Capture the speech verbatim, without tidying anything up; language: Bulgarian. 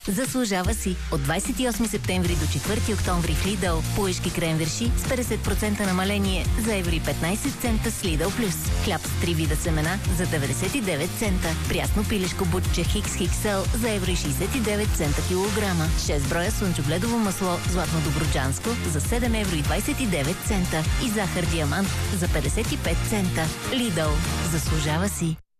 Заслужава си. От двадесет и осми септември до четвърти октомври в Lidl поешки кренвирши с петдесет процента намаление за евро и петнадесет цента с Lidl Plus. Хляб с три вида семена за деветдесет и девет цента. Прясно пилешко бутче Хикс Икс Ел за евро и шейсет и девет цента килограма. шест броя слънчогледово масло Златно Добруджанско за седем евро и двадесет и девет цента. И захар Диамант за петдесет и пет цента. Lidl. Заслужава си.